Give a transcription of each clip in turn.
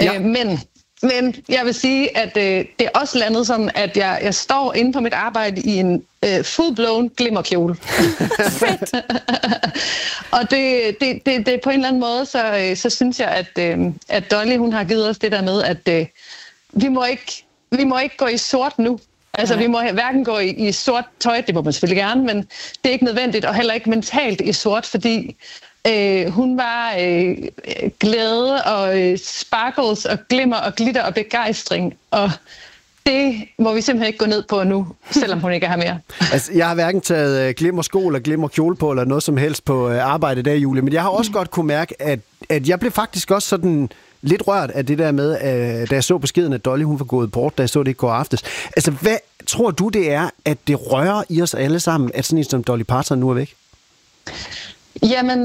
Ja. Men jeg vil sige, at det er også landet sådan, at jeg står inde på mit arbejde i en full-blown glimmerkjole. Fedt! Og det på en eller anden måde, så synes jeg, at Dolly, hun har givet os det der med, at vi må ikke gå i sort nu. Altså, vi må hverken gå i sort tøj, det må man selvfølgelig gerne, men det er ikke nødvendigt, og heller ikke mentalt i sort, fordi hun var glæde og sparkles og glimmer og glitter og begejstring, og det må vi simpelthen ikke gå ned på nu, selvom hun ikke er her mere. Altså, jeg har hverken taget glimmersko eller glimmerkjole på, eller noget som helst på arbejde der, Julie, men jeg har også godt kunne mærke, at jeg blev faktisk også sådan lidt rørt af det der med, da jeg så beskeden, at Dolly hun var gået bort, da jeg så det i går aftes. Altså, hvad tror du, det er, at det rører i os alle sammen, at sådan en som Dolly Parton nu er væk? Jamen,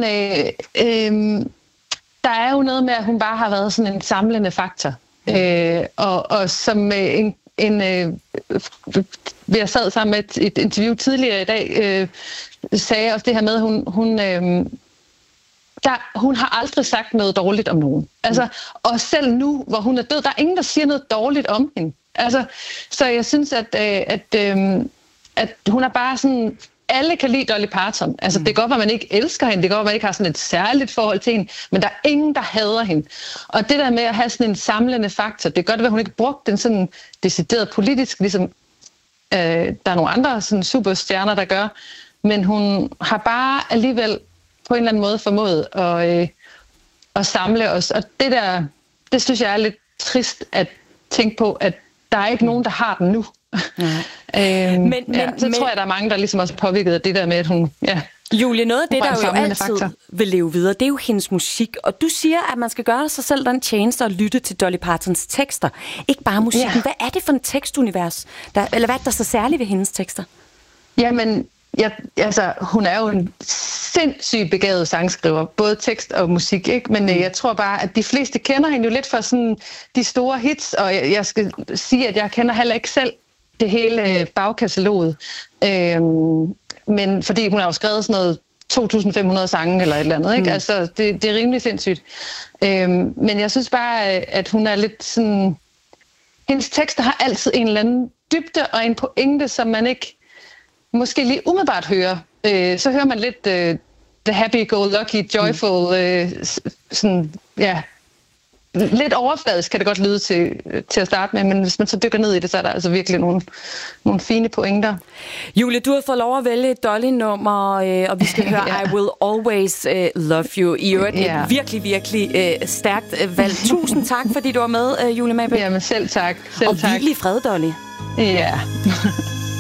der er jo noget med, at hun bare har været sådan en samlende faktor. Og som jeg sad sammen med et interview tidligere i dag, sagde også det her med, at hun har aldrig sagt noget dårligt om nogen. Altså, og selv nu, hvor hun er død, der er ingen, der siger noget dårligt om hende. Altså, så jeg synes, at hun er bare sådan... Alle kan lide Dolly Parton. Altså, det kan godt være, man ikke elsker hende. Det kan godt være, man ikke har sådan et særligt forhold til hende. Men der er ingen, der hader hende. Og det der med at have sådan en samlende faktor, det kan godt være, hun ikke brugte den sådan decideret politisk, ligesom der er nogle andre sådan superstjerner, der gør. Men hun har bare alligevel på en eller anden måde formået at samle os. Og det synes jeg er lidt trist at tænke på, at der er ikke nogen, der har den nu. Så tror jeg, der er mange, der ligesom også er påvirket af det der med, at hun... Ja, Julie, noget af det, der jo altid vil leve videre, det er jo hendes musik. Og du siger, at man skal gøre sig selv den tjeneste og lytte til Dolly Partons tekster. Ikke bare musikken. Ja. Hvad er det for et tekstunivers? Eller hvad er der så særligt ved hendes tekster? Jamen, hun er jo en sindssygt begavet sangskriver, både tekst og musik, ikke? Men jeg tror bare, at de fleste kender hende jo lidt for sådan de store hits, og jeg skal sige, at jeg kender heller ikke selv det hele bagkataloget. Men fordi hun har jo skrevet sådan noget 2.500 sange eller et eller andet, ikke? Altså, det er rimelig sindssygt. Men jeg synes bare, at hun er lidt sådan... Hendes tekster har altid en eller anden dybde og en pointe, som man ikke måske lige umiddelbart hører. Så hører man lidt the happy-go-lucky, joyful, sådan, ja... Lidt overfladisk kan det godt lyde til at starte med, men hvis man så dykker ned i det, så er der altså virkelig nogle fine pointer. Julie, du har fået lov at vælge et Dolly-nummer, og vi skal høre I Will Always Love You. I øvrigt et virkelig, virkelig stærkt valg. Tusind tak, fordi du var med, Julie Mabel. Jamen selv tak. Og hvil i fred, Dolly. Ja.